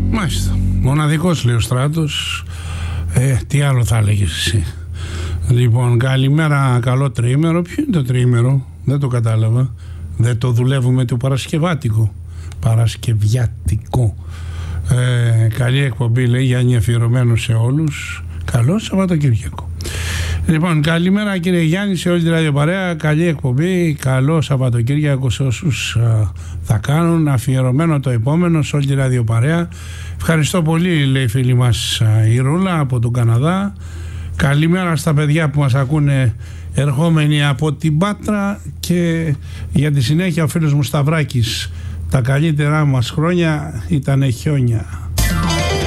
Μάλιστα. Μοναδικός, λέει ο Στράτος. Τι άλλο θα έλεγες εσύ? Λοιπόν, καλημέρα, καλό τριήμερο. Ποιο είναι το τριήμερο? Δεν το κατάλαβα. Δεν το δουλεύουμε το παρασκευάτικο? Παρασκευιάτικο. Καλή εκπομπή, λέει Γιάννη, αφιερωμένο σε όλους. Καλό Σαββατοκύριακο. Λοιπόν, καλημέρα κύριε Γιάννη, σε όλη τη ραδιοπαρέα. Καλή εκπομπή, καλό Σαββατοκύριακο σε όσους θα κάνουν. Αφιερωμένο το επόμενο σε όλη τη ραδιοπαρέα. Ευχαριστώ πολύ, λέει η φίλη μας η Ρούλα από τον Καναδά. Καλημέρα στα παιδιά που μας ακούνε ερχόμενοι από την Πάτρα. Και για τη συνέχεια ο φίλος μου Σταυράκης. Τα καλύτερά μας χρόνια ήταν χιόνια.